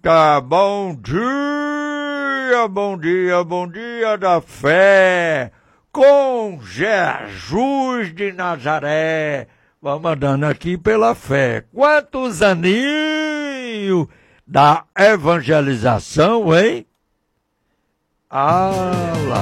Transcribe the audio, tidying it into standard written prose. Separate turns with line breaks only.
Eita, bom dia, bom dia da fé, com Jesus de Nazaré, vamos andando aqui pela fé. Quantos aninhos da evangelização, hein? Ah, lá.